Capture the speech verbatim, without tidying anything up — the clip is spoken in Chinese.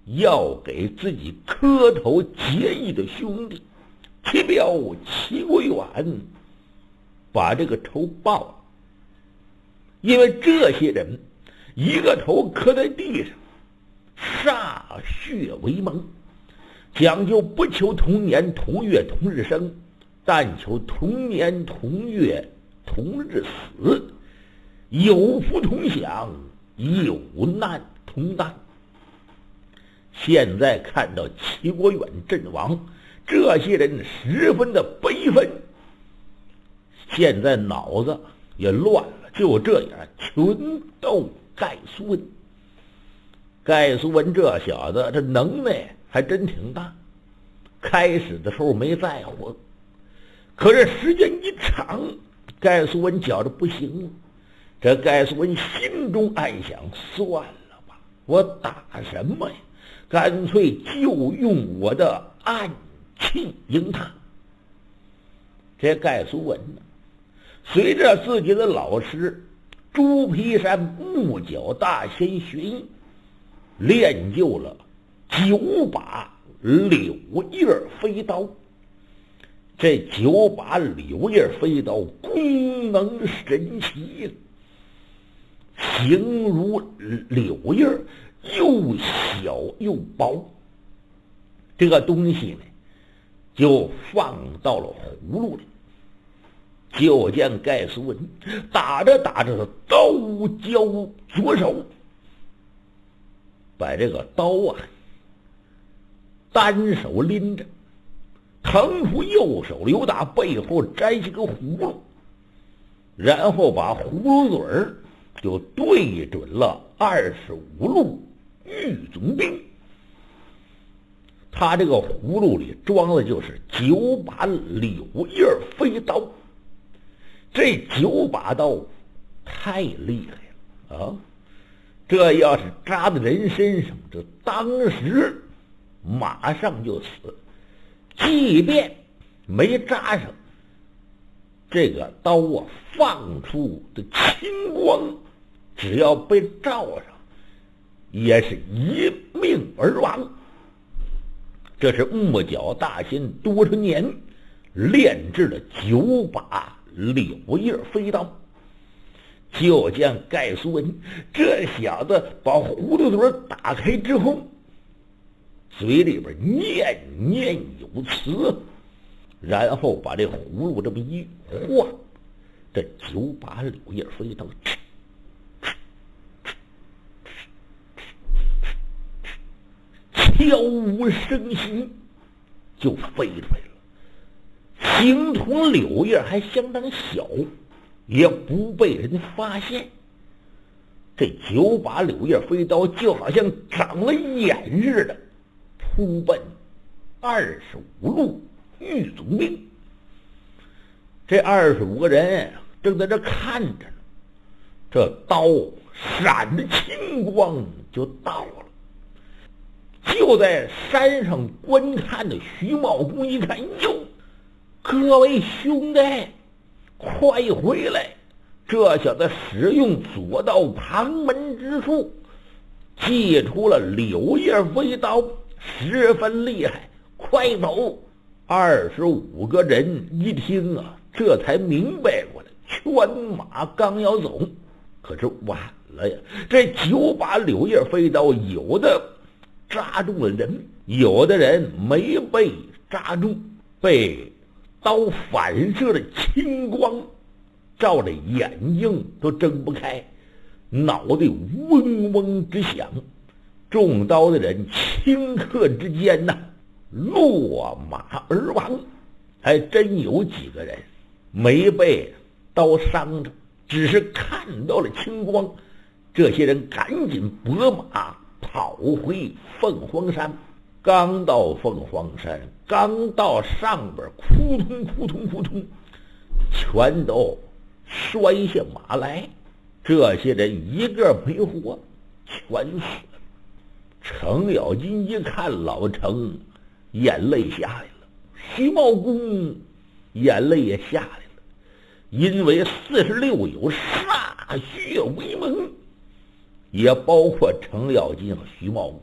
要给自己磕头结义的兄弟齐彪、齐国远把这个仇报了。因为这些人一个头磕在地上，歃血为盟，讲究不求同年同月同日生，但求同年同月同日死，有福同享，有难同当。现在看到齐国远阵亡，这些人十分的悲愤，现在脑子也乱了。就这样群斗盖苏文。盖苏文这小子这能耐还真挺大，开始的时候没在乎，可是时间一长，盖苏文觉着不行了。这盖苏文心中暗想，算了吧，我打什么呀，干脆就用我的暗器赢他。这盖苏文呢，随着自己的老师朱皮山木角大仙学艺，练就了九把柳叶飞刀。这九把柳叶飞刀功能神奇，形如柳叶，又小又薄。这个东西呢，就放到了葫芦里。就见盖苏文打着打着刀交左手，把这个刀啊单手拎着，腾出右手，由打背后摘起个葫芦，然后把葫芦嘴儿就对准了二十五路狱总兵。他这个葫芦里装的就是九把柳叶飞刀。这九把刀太厉害了啊！这要是扎在人身上，这当时马上就死。即便没扎上，这个刀啊放出的青光，只要被照上，也是一命而亡。这是木角大仙多少年炼制的九把柳叶飞刀。就见盖苏文这小子把葫芦嘴打开之后，嘴里边念念有词，然后把这葫芦这么一晃，这九把柳叶飞刀悄无声息就飞出来了。形同柳叶还相当小，也不被人发现。这九把柳叶飞刀就好像长了眼似的，扑奔二十五路狱总兵。这二十五个人正在这看着呢，这刀闪着青光就到了。就在山上观看的徐茂公一看，哟，各位兄弟，快回来！这小子使用左道旁门之术，祭出了柳叶飞刀，十分厉害，快走！二十五个人一听啊，这才明白过来，圈马刚要走，可是晚了呀！这九把柳叶飞刀，有的扎中了人，有的人没被扎中，被刀反射的青光照着眼睛都睁不开，脑袋嗡嗡直响。中刀的人顷刻之间呐，落马而亡。还真有几个人没被刀伤着，只是看到了青光。这些人赶紧拨马跑回凤凰山。刚到凤凰山，刚到上边，扑通扑通扑通，全都摔下马来。这些人一个没活，全死了。程咬金一看老程，眼泪下来了，徐茂公眼泪也下来了，因为四十六有歃血为盟，也包括程咬金和徐茂公。